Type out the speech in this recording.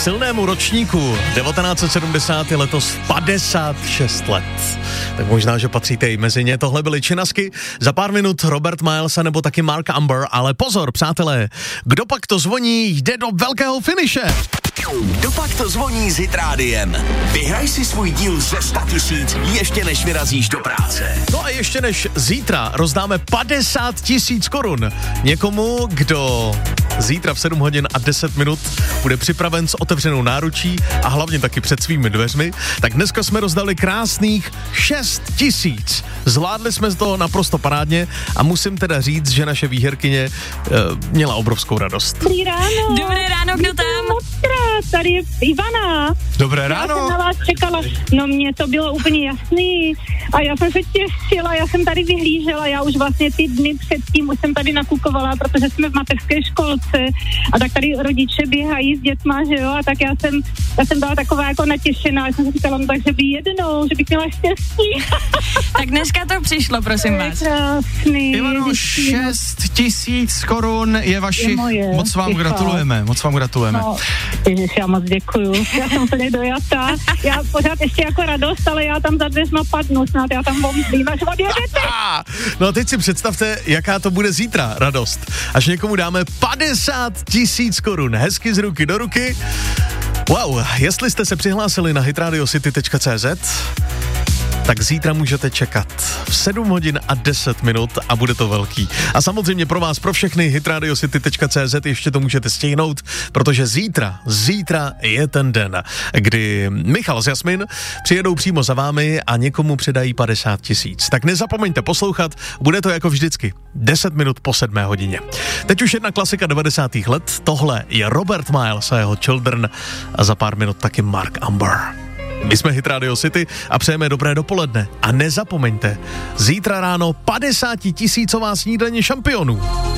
silnému ročníku 1970 je letos 56 let. Tak možná, že patříte i mezi ně. Tohle byly Činasky, za pár minut Robert Miles nebo taky Mark Amber, ale pozor, přátelé, kdo pak to zvoní, jde do velkého finiše. Kdo pak to zvoní s Hit Rádiem? Vyhraj si svůj díl ze 100 000 ještě než vyrazíš do práce. No a ještě než zítra rozdáme 50 000 korun někomu, kdo zítra v 7 hodin a 10 minut bude připraven s otevřenou náručí a hlavně taky před svými dveřmi, tak dneska jsme rozdali krásných 6 000. Zvládli jsme to naprosto parádně a musím teda říct, že naše výherkyně měla obrovskou radost. Dobrý ráno. Dobré ráno, kdo tam? Tady je Ivana. Dobré ráno. Já jsem na vás čekala, no mně to bylo úplně jasný a já jsem se těšila, já jsem tady vyhlížela, já už vlastně ty dny předtím už jsem tady nakukovala, protože jsme v mateřské školce a tak tady rodiče běhají s dětma, že jo, a tak já jsem byla taková jako natěšená, já jsem si říkala, no takže by jednou, že bych měla štěstí. Tak dneska to přišlo, prosím vás. Krásný. Ivano, 6 000 korun je vašich, moc vám gratulujeme. No, ježiš, já moc děkuju. Já jsem úplně dojatá. Já pořád ještě jako radost, ale já tam za dveřma padnu snad, já tam omdlím, až odjedete. No a teď si představte, jaká to bude zítra radost. Až někomu dáme 50 000 korun. Hezky z ruky do ruky. Wow, jestli jste se přihlásili na hitradiocity.cz, tak zítra můžete čekat v 7 hodin a 10 minut a bude to velký. A samozřejmě pro vás, pro všechny hitradiocity.cz ještě to můžete stihnout, protože zítra je ten den, kdy Michal s Jasmin přijedou přímo za vámi a někomu předají 50 000. Tak nezapomeňte poslouchat, bude to jako vždycky 10 minut po 7 hodině. Teď už jedna klasika 90. let, tohle je Robert Miles a jeho Children a za pár minut taky Mark Amber. My jsme Hit Radio City a přejeme dobré dopoledne. A nezapomeňte, zítra ráno 50 000 snídaně šampionů.